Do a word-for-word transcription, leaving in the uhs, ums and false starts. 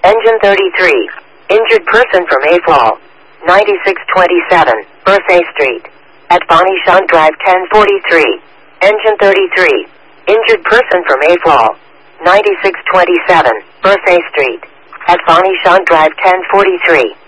Engine thirty-three. Injured person from Mayfall. ninety-six twenty-seven, Berthay Street. At Bonnie Shan Drive ten forty-three. Engine thirty-three. Injured person from Mayfall. ninety-six twenty-seven, Berthay Street. At Bonnie Shan Drive ten forty-three.